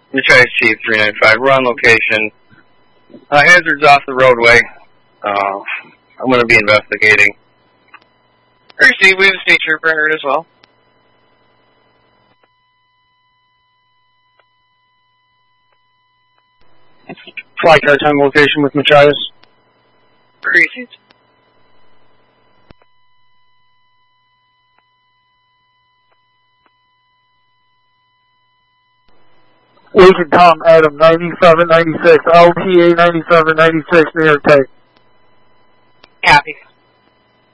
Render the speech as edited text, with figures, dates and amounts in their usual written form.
Machias Chief 395. We're on location. Hazards off the roadway. I'm going to be investigating. Received. We have a state trooper heard as well. Fly car 10 location with Machias. Received. Agent Tom Adam 9796, LTA 9796, New York State. Copy.